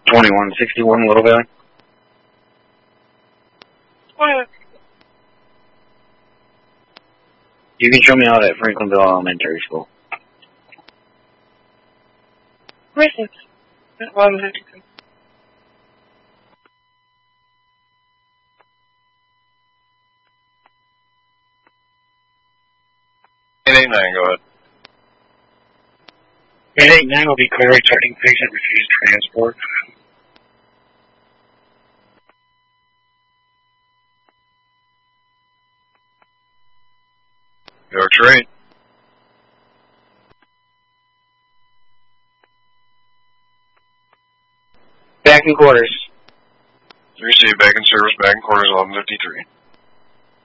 2161 Little Valley. What? You can show me out at Franklinville Elementary School. Where is it? 1153. Go ahead. 889 will be clear returning patient refused transport. York's right. Back in quarters. Receive back in service, back in quarters, 1153.